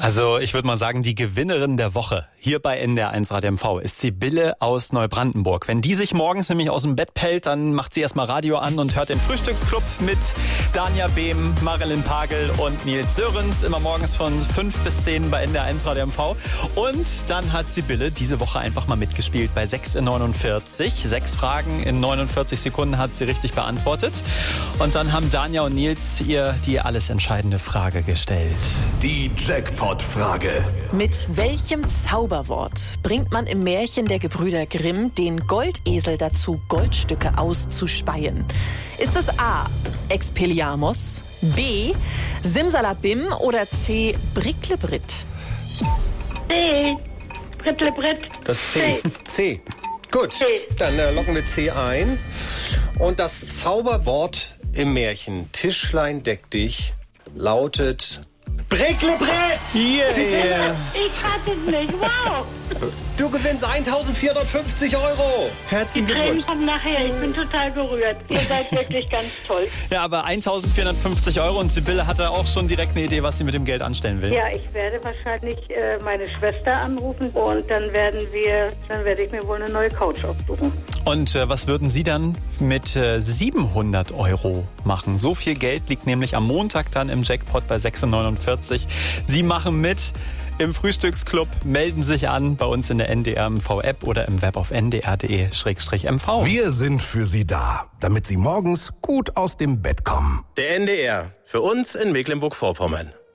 Also ich würde mal sagen, die Gewinnerin der Woche hier bei NDR1 Radio MV ist Sibylle aus Neubrandenburg. Wenn die sich morgens nämlich aus dem Bett pellt, dann macht sie erstmal Radio an und hört den Frühstücksclub mit Dania Behm, Marilyn Pagel und Nils Sörens. Immer morgens von 5 bis 10 bei NDR1 Radio MV. Und dann hat Sibylle diese Woche einfach mal mitgespielt bei 6 in 49. 6 Fragen in 49 Sekunden hat sie richtig beantwortet. Und dann haben Dania und Nils ihr die alles entscheidende Frage gestellt. Die Jackpot-Frage. Mit welchem Zauberwort bringt man im Märchen der Gebrüder Grimm den Goldesel dazu, Goldstücke auszuspeien? Ist es A. Expelliarmus, B. Simsalabim oder C. Bricklebrit? C. Bricklebrit. Das C. C. Gut, dann locken wir C ein. Und das Zauberwort im Märchen Tischlein deck dich lautet Bricklebrit! Yeah. Ich hatte es nicht. Wow. Du gewinnst 1.450 €. Herzlichen Die Tränen Glückwunsch. kommen nachher. Ich bin total berührt. Ihr seid wirklich ganz toll. Ja, aber 1.450 € und Sibylle hatte auch schon direkt eine Idee, was sie mit dem Geld anstellen will. Ja, ich werde wahrscheinlich meine Schwester anrufen und dann werde ich mir wohl eine neue Couch aussuchen. Und was würden Sie dann mit 700 € machen? So viel Geld liegt nämlich am Montag dann im Jackpot bei 6,49. Sie machen mit im Frühstücksclub, melden sich an bei uns in der NDR MV-App oder im Web auf ndr.de/mv. Wir sind für Sie da, damit Sie morgens gut aus dem Bett kommen. Der NDR, für uns in Mecklenburg-Vorpommern.